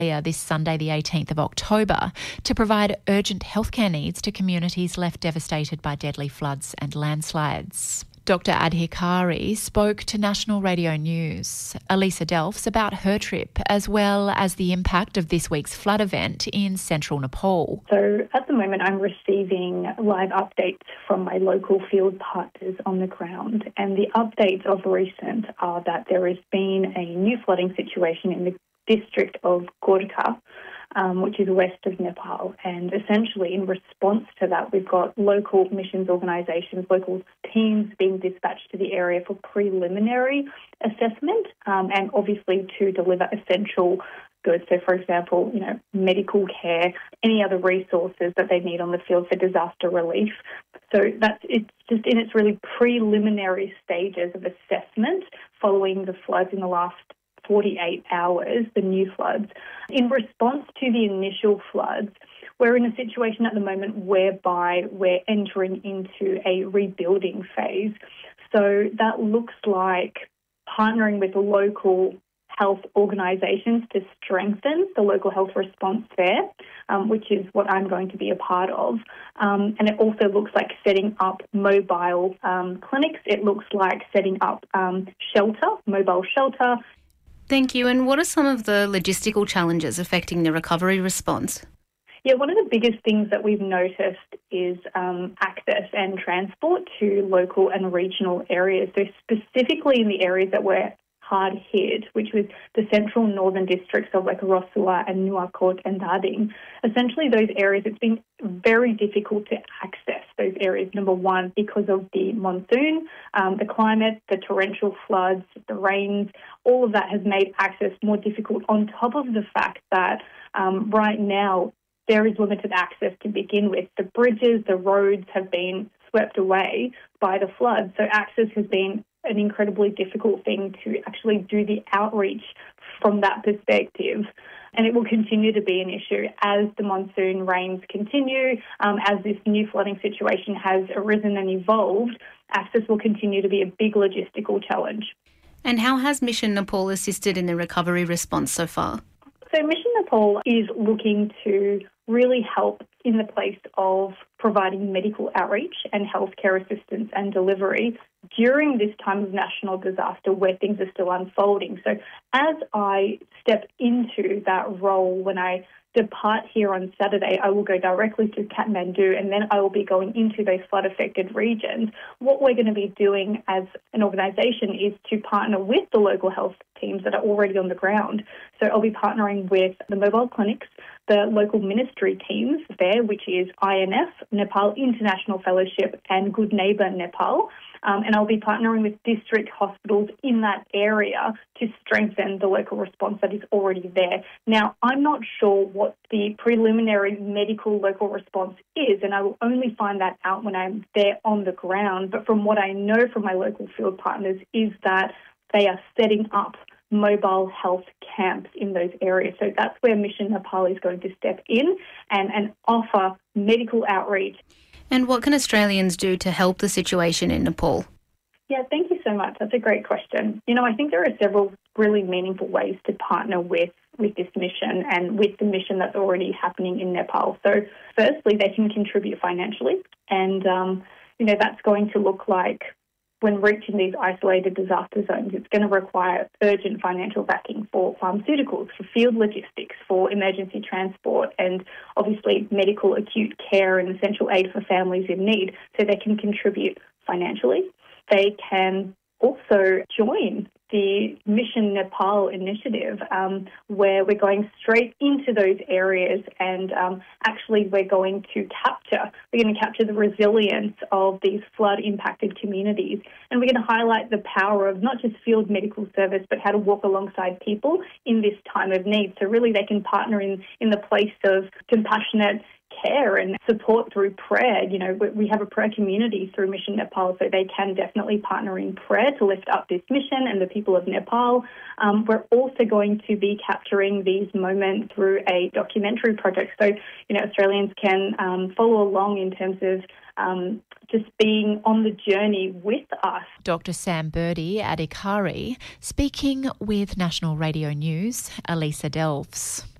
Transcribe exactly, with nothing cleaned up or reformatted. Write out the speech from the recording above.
this Sunday the eighteenth of October to provide urgent healthcare needs to communities left devastated by deadly floods and landslides. Doctor Adhikari spoke to National Radio News, Elisa Delfs, about her trip as well as the impact of this week's flood event in central Nepal. So at the moment I'm receiving live updates from my local field partners on the ground, and the updates of recent are that there has been a new flooding situation in the district of Gorkha, Um, which is west of Nepal. And essentially in response to that, we've got local missions organisations, local teams being dispatched to the area for preliminary assessment um, and obviously to deliver essential goods. So, for example, you know, medical care, any other resources that they need on the field for disaster relief. So that's it's just in its really preliminary stages of assessment following the floods in the last forty-eight hours, the new floods. In response to the initial floods, we're in a situation at the moment whereby we're entering into a rebuilding phase. So that looks like partnering with local health organisations to strengthen the local health response there, um, which is what I'm going to be a part of. Um, and it also looks like setting up mobile um, clinics. It looks like setting up um, shelter, mobile shelter. Thank you. And what are some of the logistical challenges affecting the recovery response? Yeah, one of the biggest things that we've noticed is um, access and transport to local and regional areas. So specifically in the areas that were hard hit, which was the central northern districts of like Rosua and Nuwakot and Dading. Essentially those areas, it's been very difficult to access those areas, number one, because of the monsoon, um, the climate, the torrential floods, the rains, all of that has made access more difficult on top of the fact that um, right now there is limited access to begin with. The bridges, the roads have been swept away by the floods, so access has been an incredibly difficult thing to actually do the outreach from that perspective. And it will continue to be an issue as the monsoon rains continue, um, as this new flooding situation has arisen and evolved. Access will continue to be a big logistical challenge. And how has Mission Nepal assisted in the recovery response so far? So Mission Nepal is looking to really help in the place of providing medical outreach and healthcare assistance and delivery during this time of national disaster where things are still unfolding. So as I step into that role, when I depart here on Saturday, I will go directly to Kathmandu and then I will be going into those flood-affected regions. What we're going to be doing as an organisation is to partner with the local health teams that are already on the ground. So I'll be partnering with the mobile clinics, the local ministry teams there, which is I N F, Nepal International Fellowship, and Good Neighbour Nepal. Um, and I'll be partnering with district hospitals in that area to strengthen the local response that is already there. Now, I'm not sure what the preliminary medical local response is, and I will only find that out when I'm there on the ground. But from what I know from my local field partners is that they are setting up mobile health camps in those areas. So that's where Mission Nepal is going to step in and, and offer medical outreach. And what can Australians do to help the situation in Nepal? Yeah, thank you so much. That's a great question. You know, I think there are several really meaningful ways to partner with, with this mission and with the mission that's already happening in Nepal. So firstly, they can contribute financially. And, um, you know, that's going to look like when reaching these isolated disaster zones, it's going to require urgent financial backing for pharmaceuticals, for field logistics, for emergency transport, and obviously medical acute care and essential aid for families in need. So they can contribute financially. They can also join the Mission Nepal initiative, um, where we're going straight into those areas and um, actually we're going to capture, we're going to capture the resilience of these flood-impacted communities, and we're going to highlight the power of not just field medical service, but how to walk alongside people in this time of need. So really they can partner in, in the place of compassionate care and support through prayer. You know, we have a prayer community through Mission Nepal, so they can definitely partner in prayer to lift up this mission and the people of Nepal. Um, we're also going to be capturing these moments through a documentary project. So, you know, Australians can um, follow along in terms of um, just being on the journey with us. Doctor Sam Birdie Adhikari speaking with National Radio News, Elisa Delfs.